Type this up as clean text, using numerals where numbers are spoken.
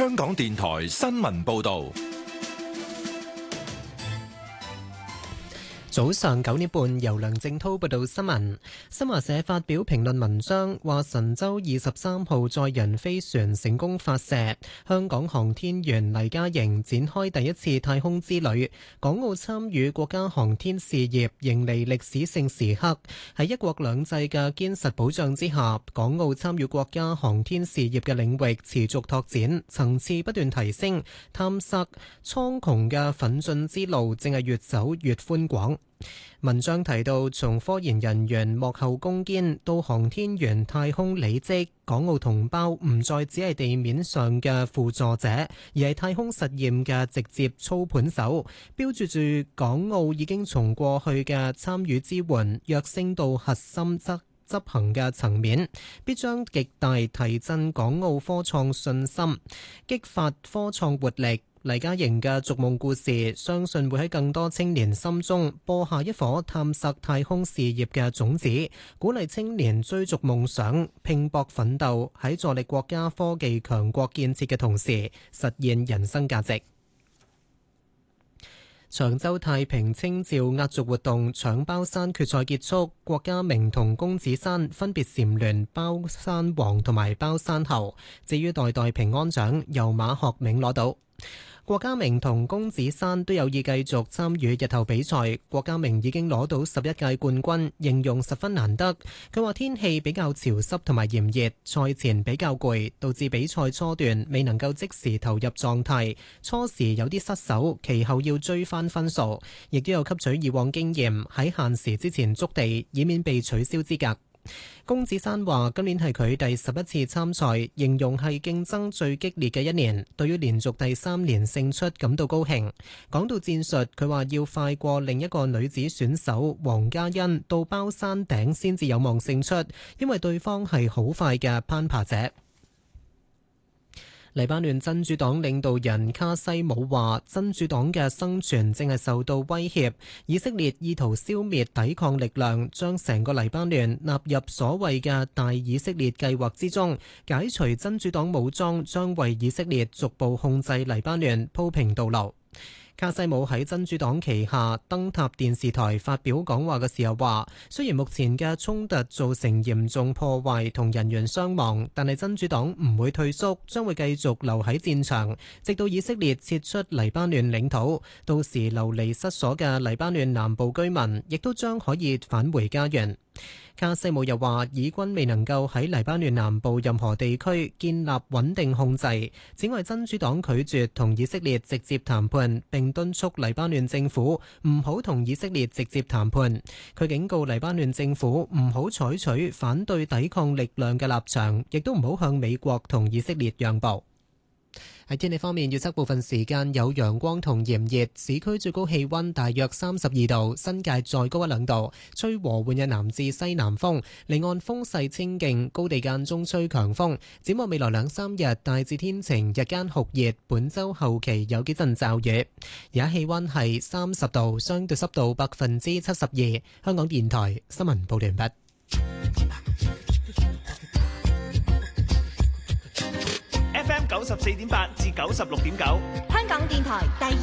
香港電台新聞報道。 早上9點半，由梁正滔報道新聞。新華社發表評論文章，話神舟23號載人飛船成功發射，香港航天員黎嘉瑩展開第一次太空之旅，港澳參與國家航天事業迎嚟歷史性時刻。喺一國兩制嘅堅實保障之下，港澳參與國家航天事業嘅領域持續拓展，層次不斷提升，探索蒼穹嘅奮進之路正係越走越寬廣。文章提到，從科研人員幕後攻堅到航天員太空履職，港澳同胞唔再只係地面上嘅輔助者，而係太空實驗嘅直接操盤手，標誌住港澳已經從過去嘅參與支援躍升到核心執行嘅層面，必將極大提振港澳科創信心，激發科創活力。黎嘉瑩嘅逐夢故事，相信會喺更多青年心中播下一顆探索太空事業嘅種子，鼓勵青年追逐夢想，拼搏奮鬥，喺助力國家科技強國建設嘅同時，實現人生價值。長洲太平清醮壓軸活動搶包山決賽結束，郭家明同公子山分別蟬聯包山王同埋包山后，至於代代平安獎由馬學銘攞到。郭家明同公子山都有意繼續參與日後比賽，郭家明已經攞到11屆冠軍，形容十分難得。佢話天氣比較潮濕同埋炎熱，賽前比較攰，導致比賽初段未能夠即時投入狀態，初時有啲失手，其後要追翻分數，亦都有吸取以往經驗，喺限時之前築地，以免被取消資格。公子山話今年係佢第11次參賽，形容係競爭最激烈嘅一年，對於連續第3年勝出感到高興。講到戰術，佢話要快過另一個女子選手黃嘉欣到包山頂先至有望勝出，因為對方係好快嘅攀爬者。黎巴嫩真主黨領導人卡西姆話，真主黨嘅生存正係受到威脅，以色列意圖消滅抵抗力量，將成個黎巴嫩納入所謂嘅大以色列計劃之中，解除真主黨武裝將為以色列逐步控制黎巴嫩鋪平道路。卡西姆喺真主黨旗下燈塔電視台發表講話嘅時候話，雖然目前嘅衝突造成嚴重破壞同人員傷亡，但係真主黨唔會退縮，將會繼續留喺戰場，直到以色列撤出黎巴嫩領土。到時流離失所嘅黎巴嫩南部居民亦都將可以返回家園。卡西姆又話，以軍未能夠喺黎巴嫩南部任何地區建立穩定控制。此外，真主黨拒絕同以色列直接談判，並敦促黎巴嫩政府唔好同以色列直接談判。佢警告黎巴嫩政府唔好採取反對抵抗力量嘅立場，亦都唔好向美國同以色列讓步。喺天氣方面，預測部分時間有陽光同炎熱，市區最高氣溫大約32度，新界再高1-2度，吹和緩嘅南至西南風，離岸風勢清勁，高地間中吹強風。展望未來2-3日，大致天晴，日間酷熱，本週後期有幾陣驟雨。而家氣溫係30度，相對濕度72%。香港電台新聞報道完畢。 FM 94.8至96.9， 香港電台第